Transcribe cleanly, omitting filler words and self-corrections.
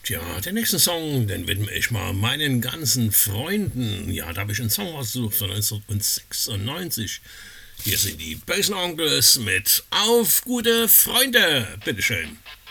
Tja, den nächsten Song, den widme ich mal meinen ganzen Freunden. Ja, da habe ich einen Song ausgesucht von 1996. Hier sind die Bösen Onkels mit Auf gute Freunde. Bitteschön.